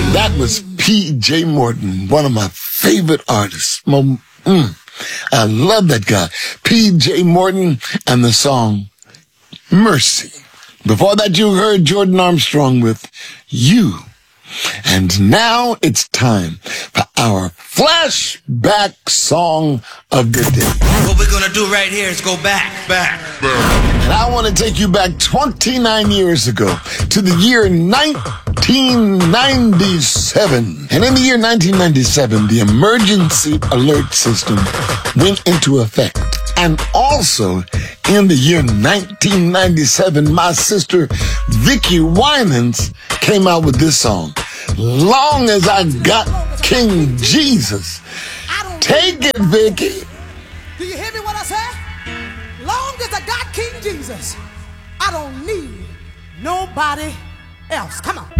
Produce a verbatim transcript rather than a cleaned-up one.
That was P J Morton, one of my favorite artists. Mm, I love that guy. P J Morton and the song Mercy. Before that, you heard Jordan Armstrong with You. And now it's time for our flashback song of the day. What we're gonna do right here is go back, back, back. And I want to take you back twenty-nine years ago to the year nineteen ninety-seven. And in the year nineteen ninety-seven, the emergency alert system went into effect. And also, in the year nineteen ninety-seven, my sister Vicki Winans came out with this song, Long As I Got King Jesus. Take it, Vicki. Do you hear me what I say? Long as I got King Jesus, I don't need nobody else. Come on.